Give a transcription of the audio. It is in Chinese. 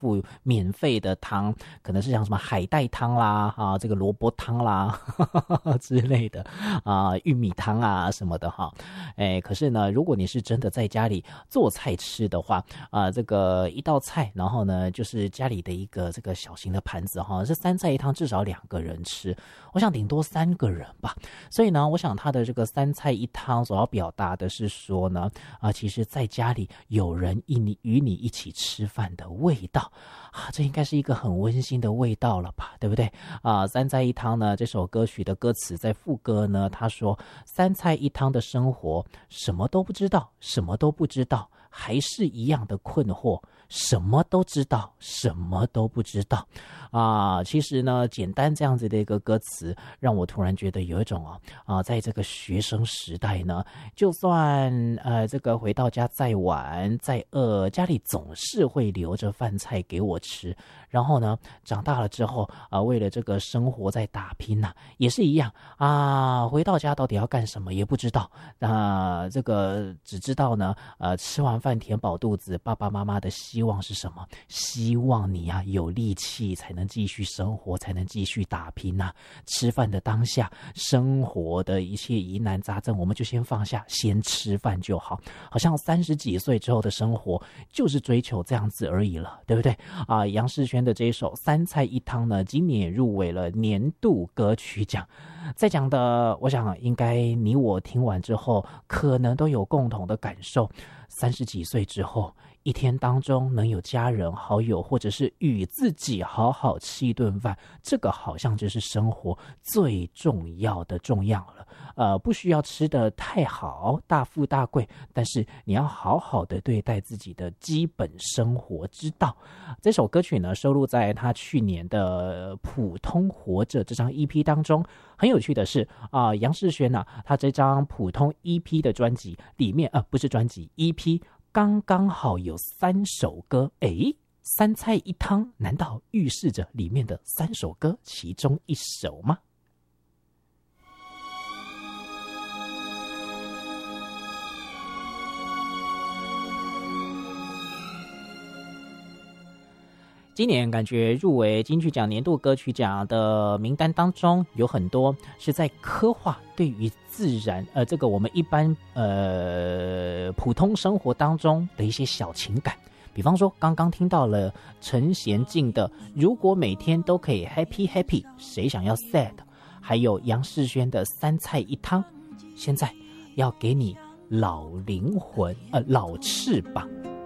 附免费的汤，可能是像什么海带汤啦啊，这个萝卜汤啦之类的啊，玉米汤啊什么的哈。可是呢，如果你是真的在家里做菜吃的话这个一道菜，然后呢就是家里的一个这个小型的盘子哈，这3菜1汤至少2个人吃，我想顶多3个人吧。所以呢，我想他的这个3菜1汤所要表达的是说呢其实在家里有人与你一起吃饭的味道这应该是一个很温馨的味道了吧，对不对3菜1汤呢，这首歌曲的歌词在副歌呢，他说3菜1汤的生活，什么都不知道，什么都不知道，还是一样的困惑，什么都知道，什么都不知道其实呢，简单这样子的一个歌词，让我突然觉得有一种在这个学生时代呢，就算这个回到家再晚再饿，家里总是会留着饭菜给我吃。然后呢，长大了之后为了这个生活在打拼也是一样回到家到底要干什么也不知道这个只知道呢吃完饭填饱肚子，爸爸妈妈的希望是什么？希望你有力气才能继续生活，才能继续打拼吃饭的当下，生活的一切疑难杂症我们就先放下，先吃饭就好。好像30几岁之后的生活就是追求这样子而已了，对不对杨世轩的这一首3菜1汤呢，今年也入围了年度歌曲奖。在讲的我想应该你我听完之后可能都有共同的感受，30几岁之后一天当中能有家人好友，或者是与自己好好吃一顿饭，这个好像就是生活最重要的重要了。不需要吃得太好，大富大贵，但是你要好好的对待自己的基本生活之道。这首歌曲呢，收录在他去年的《普通活着》这张 EP 当中。很有趣的是杨世轩他这张普通 EP 的专辑里面不是专辑 EP 刚刚好有3首歌3菜1汤难道预示着里面的3首歌其中1首吗？今年感觉入围金曲奖年度歌曲奖的名单当中，有很多是在刻画对于自然这个我们一般普通生活当中的一些小情感。比方说刚刚听到了陈娴静的如果每天都可以 happy happy 谁想要 sad， 还有杨世轩的3菜1汤，现在要给你老灵魂老翅膀。